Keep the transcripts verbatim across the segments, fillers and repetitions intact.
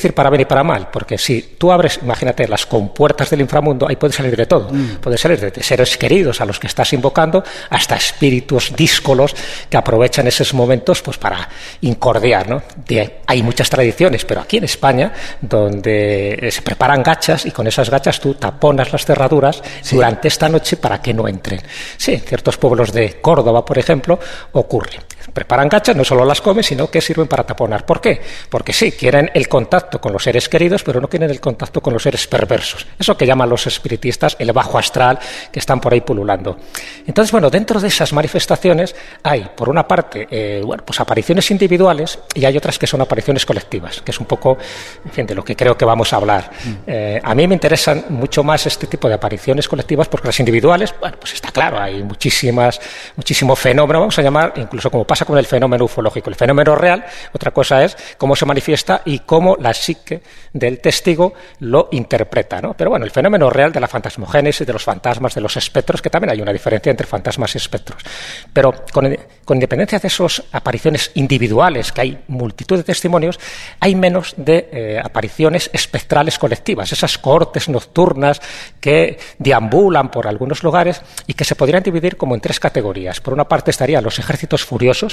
decir para bien y para mal, porque si tú abres, imagínate, las compuertas del inframundo, ahí puede salir de todo. Mm. Puede salir de seres queridos a los que estás invocando, hasta espíritus díscolos que aprovechan esos momentos pues para incordiar, ¿no? De, hay muchas tradiciones, pero aquí en España, donde se preparan gachas y con esas gachas tú taponas las cerraduras sí. durante esta noche para que no entren. Sí, en ciertos pueblos de Córdoba, por ejemplo, ocurre. Preparan gachas, no solo las comen, sino que sirven para taponar. ¿Por qué? Porque sí, quieren el contacto con los seres queridos, pero no quieren el contacto con los seres perversos. Eso que llaman los espiritistas el bajo astral, que están por ahí pululando. Entonces, bueno, dentro de esas manifestaciones hay, por una parte, eh, bueno, pues apariciones individuales y hay otras que son apariciones colectivas, que es un poco, en fin, de lo que creo que vamos a hablar. Mm. Eh, a mí me interesan mucho más este tipo de apariciones colectivas porque las individuales, bueno, pues está claro, hay muchísimas, muchísimo fenómeno, vamos a llamar, incluso como pasa con el fenómeno ufológico. El fenómeno real, otra cosa es cómo se manifiesta y cómo la psique del testigo lo interpreta, ¿no? Pero bueno, el fenómeno real de la fantasmogénesis, de los fantasmas, de los espectros, que también hay una diferencia entre fantasmas y espectros. Pero con, con independencia de esas apariciones individuales, que hay multitud de testimonios, hay menos de eh, apariciones espectrales colectivas, esas cohortes nocturnas que deambulan por algunos lugares y que se podrían dividir como en tres categorías. Por una parte estarían los ejércitos furiosos.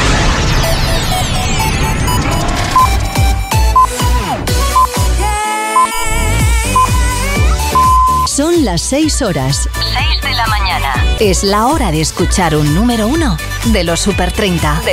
Son las seis horas. Seis de la mañana. Es la hora de escuchar un número uno de los Super treinta.